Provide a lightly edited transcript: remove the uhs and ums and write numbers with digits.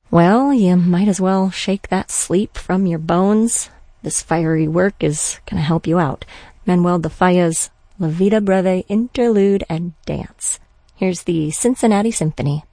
Well, you might as well shake that sleep from your bones. This fiery work is going to help you out. Manuel de Falla's La Vida Breve Interlude and Dance. Here's the Cincinnati Symphony.